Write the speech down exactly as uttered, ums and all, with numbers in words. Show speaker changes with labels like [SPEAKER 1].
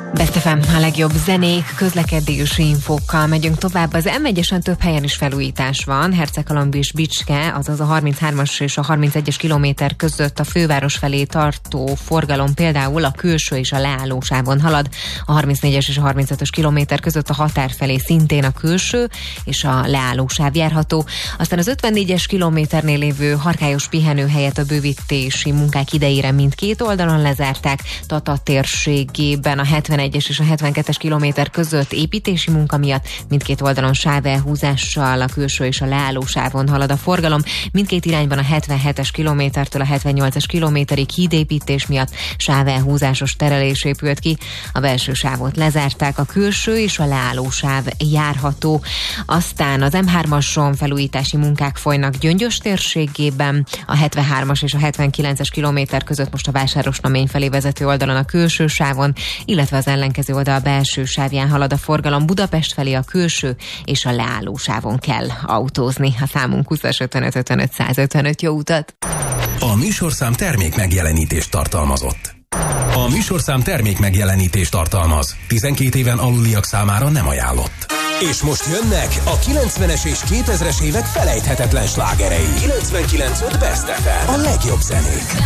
[SPEAKER 1] Best ef em, a legjobb zenék, közlekedési infókkal megyünk tovább. Az em egyesen több helyen is felújítás van. Herceghalomb és Bicske, azaz a harminchármas és a harmincegyes kilométer között a főváros felé tartó forgalom például a külső és a leállósávon halad. A harmincnégyes és a harmincötös kilométer között a határ felé szintén a külső és a leállósáv járható. Aztán az ötvennégyes kilométernél lévő Harkályos pihenőhelyet a bővítési munkák idejére mindkét oldalon lezárták. Tata térségében a hetvenegyes és a hetvenkettes kilométer között építési munka miatt mindkét oldalon sávelhúzással a külső és a leállósávon halad a forgalom. Mindkét irányban a hetvenhetes kilométertől a hetvennyolcas kilométerig hídépítés miatt sávelhúzásos terelés épült ki. A belső sávot lezárták, a külső és a leállósáv járható. Aztán az em hármason felújítási munkák folynak Gyöngyös térségében, a hetvenhármas és a hetvenkilences kilométer között most a Vásárosnamény felé vezető oldalon a külső sávon, illetve az ellenkező oldal belső sávján halad a forgalom. Budapest felé a külső és a leálló sávon kell autózni. A számunk húszas ötvenöt ötvenöt százötvenöt. Jó utat!
[SPEAKER 2] A műsorszám termék megjelenítést tartalmazott. A műsorszám termék megjelenítést tartalmaz. tizenkét éven aluliak számára nem ajánlott. És most jönnek a kilencvenes és kétezres évek felejthetetlen slágerei. kilencvenkilenc öt Best ef em. A legjobb zenék.